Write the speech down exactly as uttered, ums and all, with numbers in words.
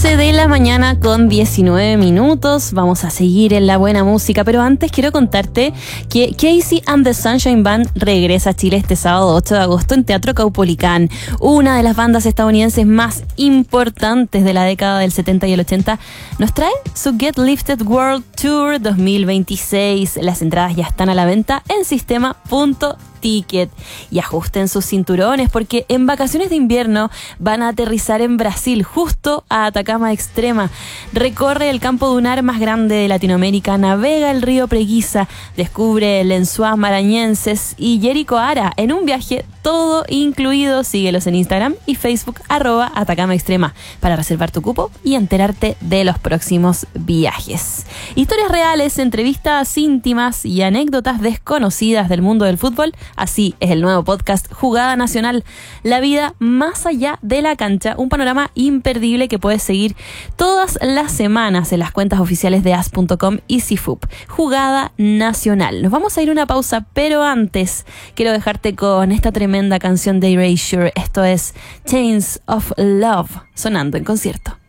once de la mañana con diecinueve minutos. Vamos a seguir en la buena música, pero antes quiero contarte que Casey and the Sunshine Band regresa a Chile este sábado ocho de agosto en Teatro Caupolicán. Una de las bandas estadounidenses más importantes de la década del setenta y el ochenta nos trae su Get Lifted World Tour dos mil veintiséis. Las entradas ya están a la venta en sistema punto ticket. Y ajusten sus cinturones porque en vacaciones de invierno van a aterrizar en Brasil, justo a Atacama Extrema. Recorre el campo dunar más grande de Latinoamérica, navega el río Preguiza, descubre Lençóis Maranhenses y Jericoara en un viaje todo incluido. Síguelos en Instagram y Facebook arroba Atacama Extrema para reservar tu cupo y enterarte de los próximos viajes. Historias reales, entrevistas íntimas y anécdotas desconocidas del mundo del fútbol. Así es el nuevo podcast Jugada Nacional, la vida más allá de la cancha, un panorama imperdible que puedes seguir todas las semanas en las cuentas oficiales de as punto com y C F U P. Jugada Nacional. Nos vamos a ir a una pausa, pero antes quiero dejarte con esta tremenda canción de Erasure. Esto es Chains of Love, sonando en concierto.